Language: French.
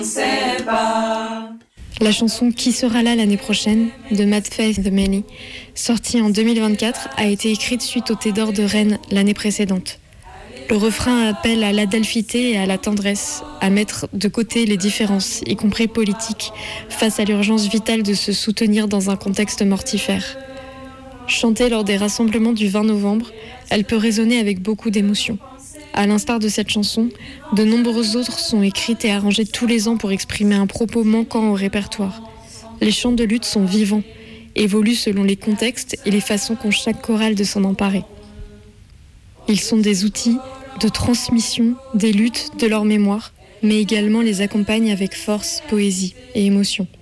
La chanson Qui sera là l'année prochaine de Mad Faith The Many, sortie en 2024, a été écrite suite au Thé d'Or de Rennes l'année précédente. Le refrain appelle à l'adelphité et à la tendresse, à mettre de côté les différences, y compris politiques, face à l'urgence vitale de se soutenir dans un contexte mortifère. Chantée lors des rassemblements du 20 novembre, elle peut résonner avec beaucoup d'émotions. À l'instar de cette chanson, de nombreuses autres sont écrites et arrangées tous les ans pour exprimer un propos manquant au répertoire. Les chants de lutte sont vivants, évoluent selon les contextes et les façons qu'ont chaque chorale de s'en emparer. Ils sont des outils de transmission des luttes de leur mémoire, mais également les accompagnent avec force, poésie et émotion.